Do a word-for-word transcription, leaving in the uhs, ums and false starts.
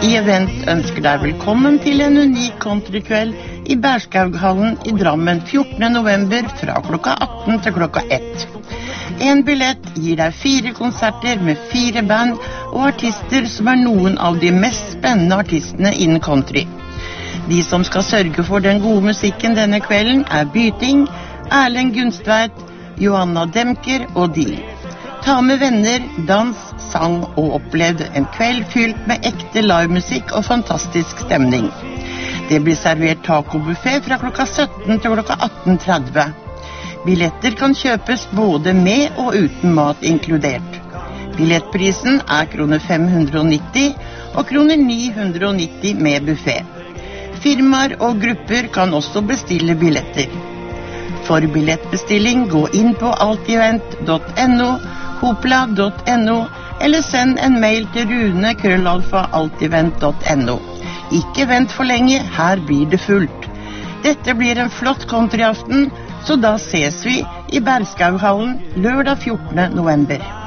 i Event ønsker deg velkommen til en unik countrykveld i Berskaughallen i Drammen fjortende november fra klokka atten til klokka ett. En billett gir deg fire konserter med fire band og artister som er noen av de mest spennende artistene innen country. De som skal sørge for den gode musikken denne kvelden er Byting, Erlend Gunstveit, Johanna Demker og Deal. Ta med venner, dans, sang og opplevd en kveld fylt med ekte livemusikk og fantastisk stemning. Det blir servert tacobuffet fra klokka sytten til klokka atten tretti. Billetter kan kjøpes både med og uten mat inkludert. Billettprisen er kroner fem hundre nitti og kroner ni hundre nitti med buffet. Firmaer og grupper kan også bestille billetter. For billettbestilling gå inn på altivent punktum no, hopla punktum no eller send en mail til rune krøllalfa altivent punktum no. Ikke vent for lenge, her blir det fullt. Dette blir en flott countryaften, så da ses vi i Berskaughallen lørdag fjortende november.